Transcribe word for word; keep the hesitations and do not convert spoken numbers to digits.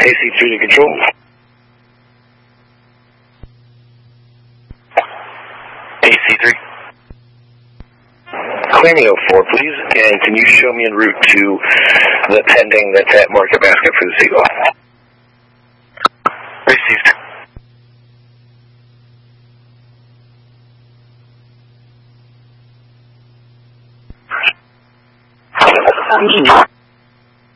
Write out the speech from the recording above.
A C three to control. A C three. Clear me oh four, please, and can you show me en route to the pending that's at Market Basket for the Seagull? Received.